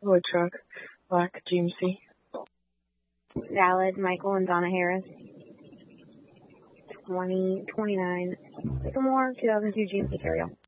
Toy truck, black GMC. Valid, Michael and Donna Harris. 2029 Sycamore 2002 GMC Carryall.